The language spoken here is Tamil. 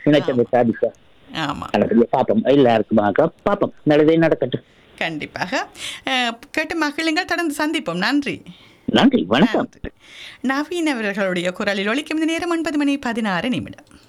நினைச்சதை சாதிக்க ஆமாம், நல்லபடியா பார்ப்போம். எல்லாருக்குமாக பார்ப்போம். நல்லதே நடக்கட்டும். கண்டிப்பாக. கேட்டு மகிழுங்கள், தொடர்ந்து சந்திப்போம். நன்றி. நன்றி, வணக்கம். நன்றி. நவீன் அவர்களுடைய குரலில் ஒலிக்கும் இந்த நேரம் 9 மணி 16 நிமிடம்.